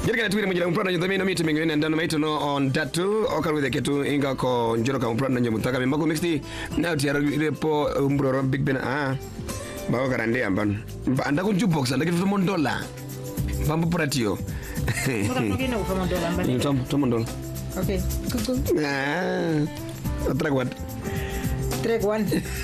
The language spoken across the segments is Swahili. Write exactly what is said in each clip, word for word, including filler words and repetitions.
Jirika tuwire mujira mprana nyothami no miti mingine ndano maito no on tatu okarwithe ketu inga ko njoro ka mprana nyomutaka mimako mixti na tiara repo umbroro Big Ben ah bawa karande amban anda ku jukebox anda kitu mondola bambu pratio Mura mungkin aku mondola mbali tom tom mondola okay kuku ah track one track one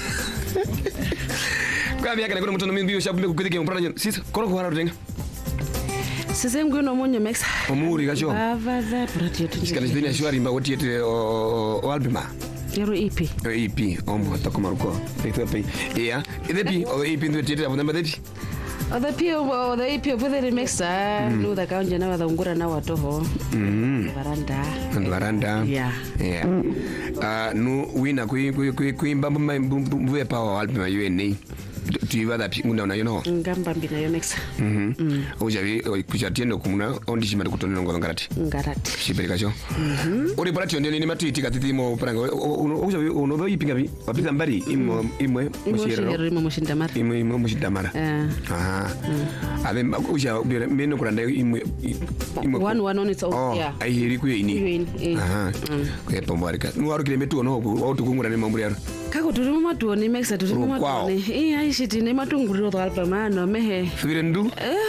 kwa vya kana kuna mtu mimi ushabu kukidike mprana sisi kono kwa harudenga Sisi mgwino monyo mexa. Omuri kasho. Bava za pratio tu. Sikali zini ashwari mba woti yete o albuma. Yero E P. E P ombo takumaruko. Tekto pe. Yeah. E P o E P ndo tete abunda mbadepi. Other P o the E P of the mexa. No da kaunja na wadungura na watoho. Mhm. Varanda. Varanda. Yeah. Yeah. Ah no wina kui kui kui kui mbambo mbuwe pa albuma U N A. Tu vas d'api ngunda na yono ngamba mbina yo mexa mhm ojavi kuchatiendo kumuna ondishima kutonela ngo ngarati ngarati shiperikacho mhm uri parati ondele ni matu itika titimo pranga ojavi ono do ipinga bi wapita mbari imo imwe mushiro imo mushindamara imwe imwe mushindamara eh aha ave uja meno kuranda imwe imwe one one on its own yeah ai hiri ku ini aha kwa pombarika nuwaru kilometro no otukungura ni mambo yaro kako turi mumatuoni mexa turi mumatuoni eh aishiti ne matunguriro twalpa no mehe firendu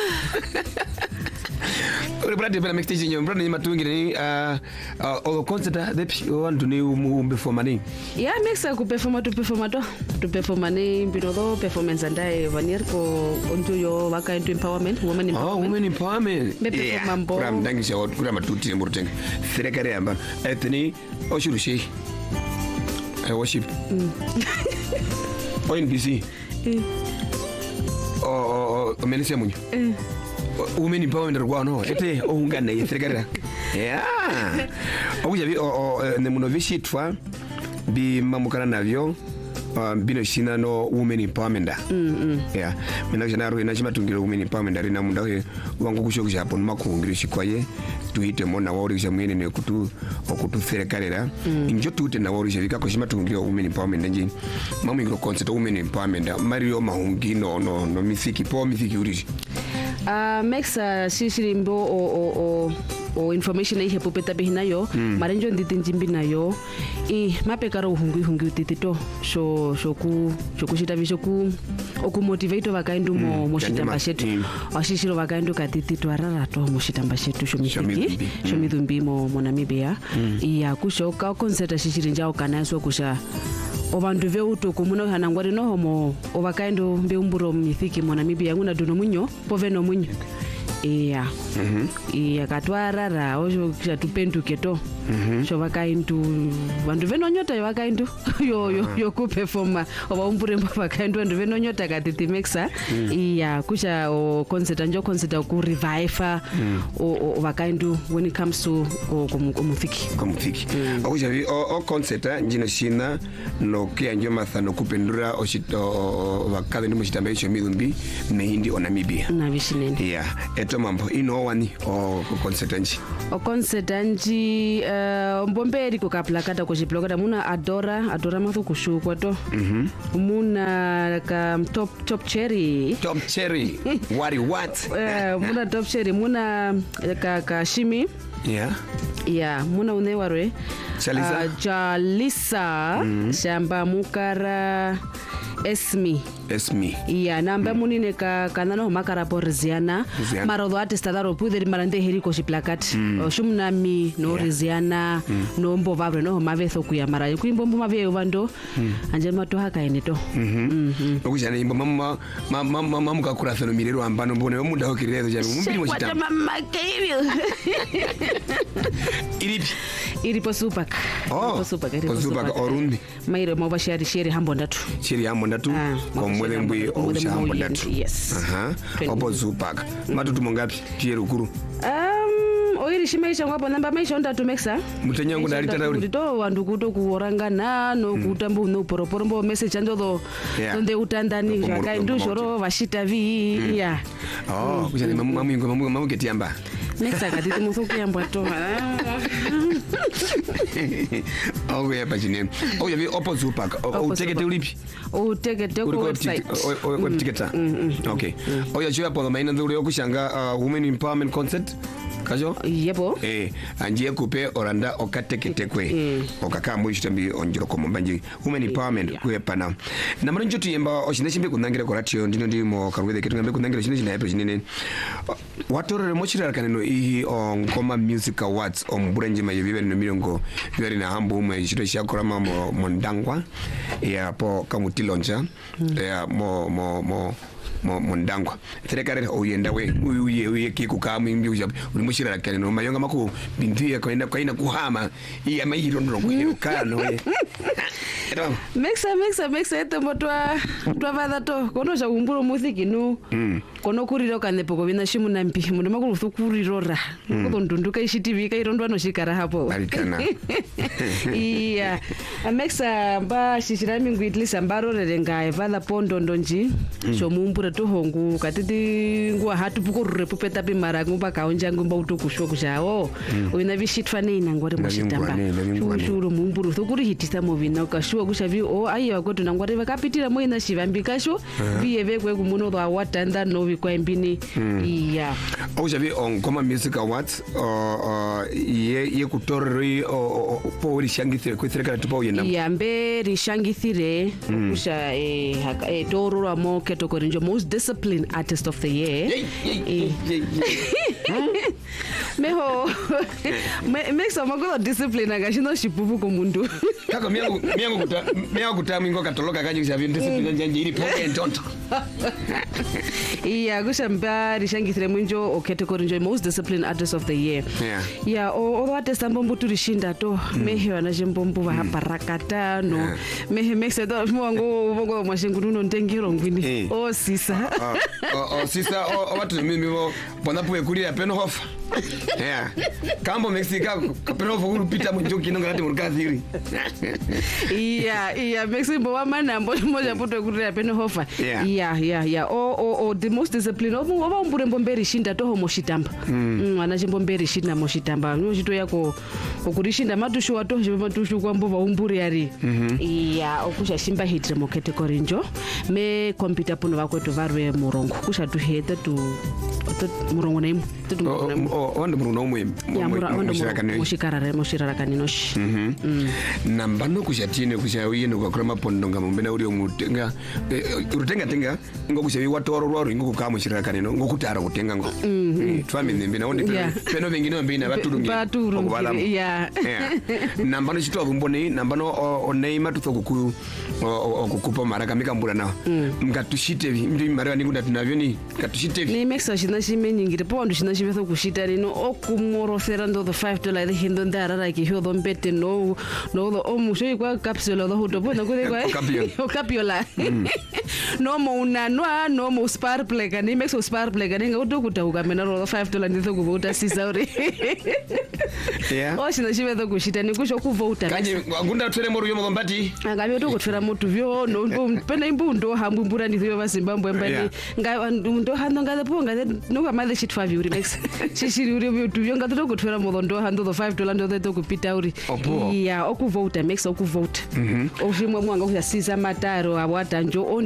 uri brati pela mixtage nyo brati matungire ni uh o concert depi wantu ni umbe formani ya mexa ku performa tu performa to tu performa ni birodo performance andai vanir ko onto yo waka into empowerment women empowerment oh women empowerment be performa mbo ram dangi sha kura matuti murteng serekare amba etni oshurushi I worship O N B C o o melisia munyo women empowerment rwano ete ongana yesekera yeah obuja bi o ne muno bishitwa bi mamukana navyo bino shina no women empowerment mm yeah mina jana ro ina chimatungiro women empowerment rina munda we wangu kushoku japo makungiri shikwaye tuite mona wori jamwene ne kutu okutu serekarera injo tute na wori javika ko chimatungiro women empowerment nje mamu ngiro concept women empowerment mario mahungi no no no misiki po misiki uri ah mexa sisirimbo o o o o information ai hepopeta behinayo mm. marenjo nditinjimbi nayo e mapekara uhungu hungu titito sho shoku shokushita vishoku oku motivate vakaindu mo moshitamba shetu ashishiro vakaindu katitito ararato moshitamba shetu shomithiki shomithumbi mo monamibia iya kushoka concert shishirinja okanaswa kusha obandu veuto kumuna hana ngwari no homo ovakaindu mbeumburo mithiki monamibia nguna duno munyo poveno munyo iya mhm iya katwarara ojo kishatupenduke to mhm so vakaindu vandu venonyota vakaindu yo yo yo ku performa obampure vakaindu vandu venonyota katiti mexa iya kusha o concert anjo concert ku revive o vakaindu when it comes to komufiki komufiki oja vi o concert njino shina no kianjo mathano kupendura oshito vakale ndi mushitamba isho midumbi mehindi onamibia na vishinene iya eto mambo ino wani o concert nji o concert nji uh, mbomberi ko kaplakata ko jiplokata muna adora adora mathu kushukwa to mhm muna ka top top cherry top cherry what what uh, muna top cherry muna ka ka shimi yeah yeah muna unewarwe Chalisa uh, Chalisa mm-hmm. Shamba mukara Esmi Esmi iya namba mm. munine ka kanano makara porziana marodo artista daro puder marande heriko shiplakat mm. shumnami no yeah. Riziana mm. no mbo vavre no mavetho kuya mara kuimbo mbo mave ovando mm. anje mato haka enito mhm mhm okujana imbo mama mama mama mukakura feno mirero ambano mbone munda hokirezo jami mumbili mo chitama mama kevil iripi iripo supak oh supak iripo supak orundi maire mo bashari sheri hambo ndatu sheri hambo ndatu mwele mbui ousha hambo ndatu yes aha opo supak matutu mongapi tiye rukuru um oiri shimaisha ngapo namba maisha ndatu mexa mutenyangu ndali tatauri ndito wandu kuto kuorangana no kutambo no poroporo mbo message ndodo donde utandani jakaindu shoro vashita vi ya oh kujana mamu mamu mamu mamu ketiamba mexa katiti musoku yambwa to oh yeah pagine oh ya vi opo supak o ticket ulipi o ticket ko website o ko ticket okay oh ya jua por maina nduri okushanga women empowerment concert kajo yebo eh anjie kupe oranda okateketekwe Mm. okaka mwisho tambi onjiro ko mbanje women empowerment kwepana na mara njotu yemba oshine shimbe kunangira ko ratio ndino ndimo karwede ketu ngambe kunangira shine shine hapo shine watorere mochira kaneno i on koma music awards on burenje mayebibe no milongo bibere na hambo umwe shito shakora mambo mondangwa ya po kamutilonja ya mo mo mo mo mondangwa terekare oyenda we uye uye kikuka mwimbi uja ulimushira kaneno mayonga mako bindia kwenda kwaina kuhama iya mayiro ndo kukano we Mexa mexa mexa eto motwa twa vada to kono sha umburo muziki no mm. kono kuriro kane poko bina shimu nampi mundu makuru thukuriro ra mm. ko ndunduka ishitivi ka irondwa no shikara hapo barikana iya mexa ba shishirami ngwitli sambaro rerenga vada pondo ndonji mm. sho mumbura to hongu katiti ngwa hatu puko repupeta pe marangu ba kaonja ngumba utokushwa kushawo mm. oina bishitwa neina ngore moshitamba shuru mumburu thukuri hitisa movina kashuwa kushavi o ayo akoto nangware vakapitira moina shivambika sho viye vekwe kumuno dwa watanda novi kwa mbini iya kushavi on koma music awards ye ye kutorri po rishangithire kwithireka tupo yenda iya mbe rishangithire kusha eh torora mo keto korinjo most disciplined artist of the year meho mexa makola discipline agashino shipupu komundu kaka miangu miangu kuta miangu kutamu ingo katoloka kaje kushavi discipline njanje ili poke ntonto iya kushamba rishangithire munjo okete korinjo most disciplined artist of the year yeah ya o o wate sambombu turishinda to mehe wana jembombu va barakata no mehe mexe to mwango bongo mashingu no ntengiro ngwini o sisa o o sisa o watu mimi mo bonapo ekulia Penhof yeah kambo Mexica Penhof kulipita munjo kinonga nati murkathiri iya iya Mexico bo mana mbo moja poto ekulia Penhof iya iya iya o o o the most disciplined obo oba umbure mbomberi shinda to homo shitamba mwana chimbomberi shinda moshitamba no chito yako okurishinda matushu wato chibe matushu kwambo va umbure yari iya okusha shimba hitire mo category njo me computer pono vakweto varwe murongo kusha tu heta tu murongo naimu tu o ondo murongo umwe ya murongo mushikarare mushirarakani noshi namba no kushatine kusha uyeno kwa krama pondonga mbena uri omutenga urutenga tenga ngo kushavi watoro rwaro ngo kukama shirarakani no ngo kutara kutenga ngo twamene mbena ondi peno vingine mbina baturungi baturungi ya namba no chito vumbone namba no oneima tuthokuku okukupa maraka mikambura na mkatushite ndi maraka ningu tunavyo ni katushite ni mexa shina shimenyingire po andu shina shivetho kushita rino okumorofera ndo the five dollar the hindo ndarara ki hyo dombete no no the omusho kwa capsule the hoto bona kule kwa okapiola no mo unanwa no mo spar play ni mexa spar play nga utokuta ukamena ro the five dollar nditho kuvuta sisauri yeah o shina shivetho kushita ni kusho kuvuta kanje ngunda twere mo ruyo mombati ngami utokutwera mutu vyo no pena imbundo hambumbura nditho vazimbabwe mbani nga ndo hando nga po nga no kama the shit five uri max shishiri uri mutu vyo nga tokutwera mo ndo hando the five dollar ndo to kupita uri ya okuvote max okuvote oshimwe mwanga kuyasiza mataro abwata njo